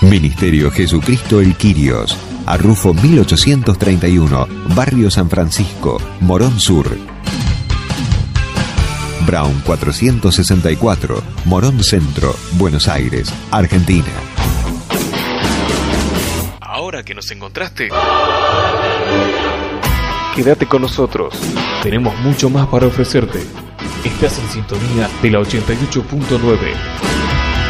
Ministerio Jesucristo el Quirios, Arrufo 1831, Barrio San Francisco, Morón Sur. Brown 464, Morón Centro, Buenos Aires, Argentina. Ahora que nos encontraste, quédate con nosotros. Tenemos mucho más para ofrecerte. Estás en sintonía de la 88.9.